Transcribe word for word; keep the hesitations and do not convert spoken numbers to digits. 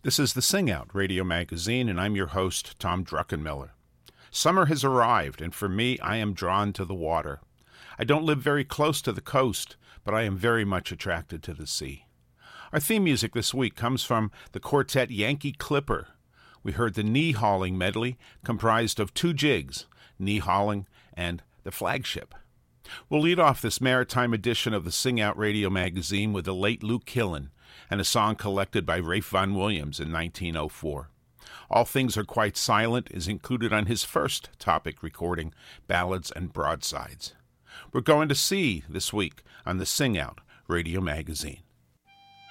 This is the Sing Out Radio Magazine, and I'm your host, Tom Druckenmiller. Summer has arrived, and for me, I am drawn to the water. I don't live very close to the coast, but I am very much attracted to the sea. Our theme music this week comes from the quartet Yankee Clipper. We heard the Knee Hauling medley, comprised of two jigs, Knee Hauling and The Flagship. We'll lead off this maritime edition of the Sing Out Radio Magazine with the late Luke Killen and a song collected by Ralph Vaughan Williams in nineteen oh four. All Things Are Quite Silent is included on his first Topic recording, Ballads and Broadsides. We're going to sea this week on the Sing Out Radio Magazine.